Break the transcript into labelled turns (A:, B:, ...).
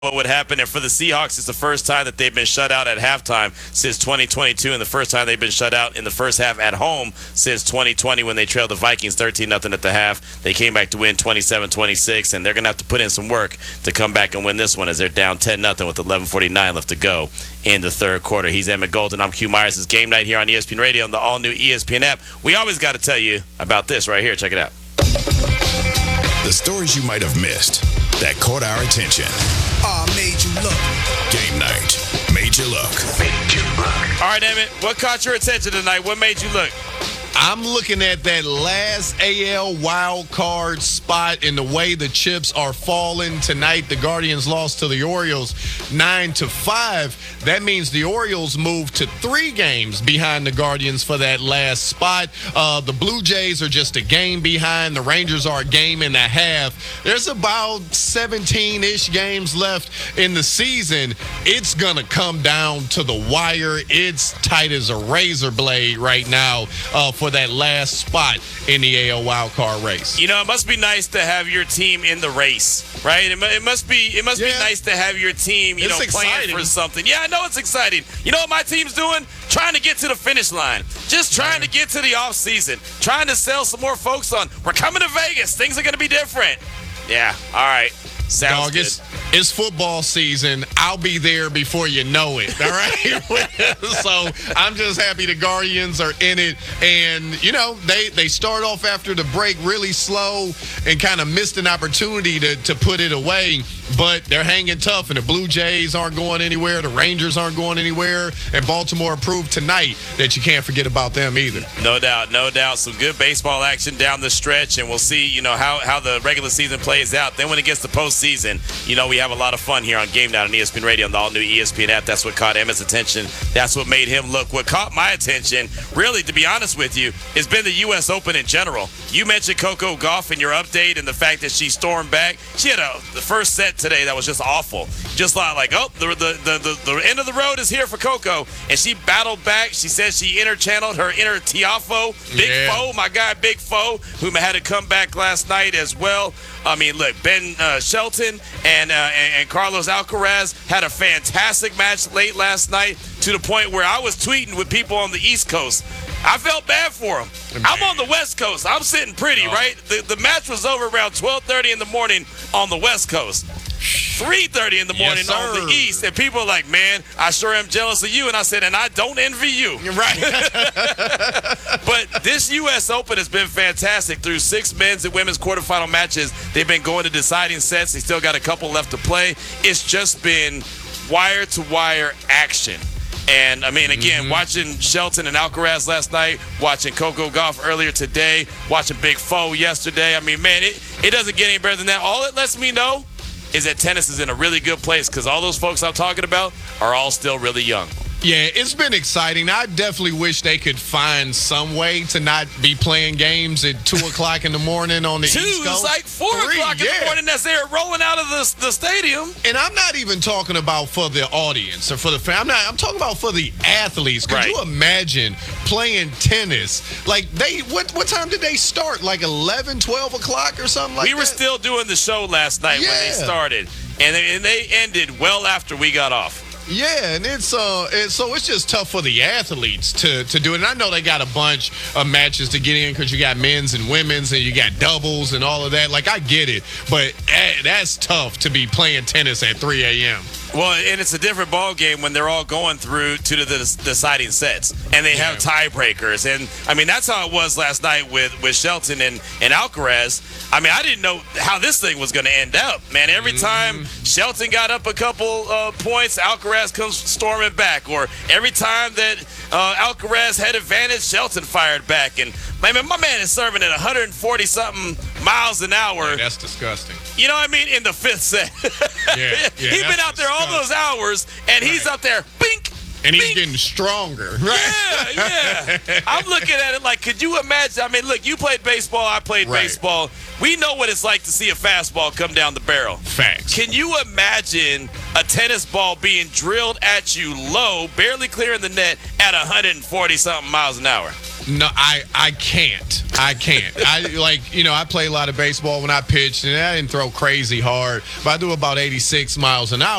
A: what would happen. And for the Seahawks, it's the first time that they've been shut out at halftime since 2022, and the first time they've been shut out in the first half at home since 2020 when they trailed the Vikings 13-0 at the half. They came back to win 27-26, and they're going to have to put in some work to come back and win this one as they're down 10-0 with 11:49 left to go in the third quarter. He's Emmett Golden. I'm Q Myers. It's Game Night here on ESPN Radio on the all-new ESPN app. We always got to tell you about this right here. Check it out.
B: The stories you might have missed that caught our attention.
C: Made you look.
B: Game Night made you look.
C: Made you look.
A: All right, Emmett, what caught your attention tonight? What made you look?
D: I'm looking at that last AL wild card spot and the way the chips are falling tonight. The Guardians lost to the Orioles 9-5. That means the Orioles moved to 3 games behind the Guardians for that last spot. The Blue Jays are just a game behind. The Rangers are a game and a half. There's about 17-ish games left in the season. It's going to come down to the wire. It's tight as a razor blade right now for that last spot in the AL wildcard race.
A: You know, it must be nice to have your team in the race, right? It must be nice to have your team, you know, playing for something. Yeah, I know it's exciting. You know what my team's doing? Trying to get to the finish line. Just trying to get to the off season. Trying to sell some more folks on. We're coming to Vegas. Things are going to be different. Yeah, all right. Sounds good.
D: It's football season. I'll be there before you know it, all right? So I'm just happy the Guardians are in it. And, you know, they start off after the break really slow and kind of missed an opportunity to put it away. But they're hanging tough, and the Blue Jays aren't going anywhere. The Rangers aren't going anywhere. And Baltimore proved tonight that you can't forget about them either.
A: No doubt, no doubt. Some good baseball action down the stretch, and we'll see, you know, how the regular season plays out. Then when it gets to postseason, you know, we have a lot of fun here on Game Night on ESPN Radio on the all-new ESPN app. That's what caught Emmett's attention. That's what made him look. What caught my attention, really, to be honest with you, has been the U.S. Open in general. You mentioned Coco Gauff in your update and the fact that she stormed back. She had the first set today that was just awful. Just like, oh, the end of the road is here for Coco. And she battled back. She said she inner-channeled her inner Tiafo, Big Foe, my guy Big Foe, who had to come back last night as well. I mean, look, Ben Shelton and Carlos Alcaraz had a fantastic match late last night to the point where I was tweeting with people on the East Coast. I felt bad for them. I'm on the West Coast. I'm sitting pretty, right? The match was over around 12:30 in the morning on the West Coast. 3:30 in the morning on the East, and people are like, man, I sure am jealous of you. And I said, and I don't envy you.
D: You're right.
A: But this U.S. Open has been fantastic through 6 men's and women's quarterfinal matches. They've been going to deciding sets. They still got a couple left to play. It's just been wire-to-wire action. And, I mean, again, watching Shelton and Alcaraz last night, watching Coco Gauff earlier today, watching Big Foe yesterday. I mean, man, it doesn't get any better than that. All it lets me know is that tennis is in a really good place because all those folks I'm talking about are all still really young.
D: Yeah, it's been exciting. I definitely wish they could find some way to not be playing games at 2 o'clock in the morning on the East Coast.
A: It's like 4 o'clock in the morning as they're rolling out of the stadium.
D: And I'm not even talking about for the audience or for the fan. I'm talking about for the athletes. Could you imagine playing tennis? Like, what time did they start? Like 11, 12 o'clock or something like that?
A: We were still doing the show last night when they started. And they ended well after we got off.
D: Yeah, and so it's just tough for the athletes to do it. And I know they got a bunch of matches to get in because you got men's and women's and you got doubles and all of that. Like, I get it, but that's tough to be playing tennis at 3 a.m.
A: Well, and it's a different ball game when they're all going through to the deciding sets, and they have tiebreakers. And I mean, that's how it was last night with Shelton and Alcaraz. I mean, I didn't know how this thing was going to end up, man. Every time Shelton got up a couple points, Alcaraz comes storming back, or every time that Alcaraz had advantage, Shelton fired back. And my man is serving at 140 something miles an hour.
D: Yeah, that's disgusting.
A: You know what I mean? In the 5th set. He's been out there all those hours, and he's up there, bink.
D: And he's getting stronger. Right?
A: Yeah. I'm looking at it like, could you imagine? I mean, look, you played baseball, I played baseball. We know what it's like to see a fastball come down the barrel.
D: Facts.
A: Can you imagine a tennis ball being drilled at you low, barely clearing the net at 140-something miles an hour?
D: No, I can't. I I play a lot of baseball when I pitched, and I didn't throw crazy hard, but I do about 86 miles an hour.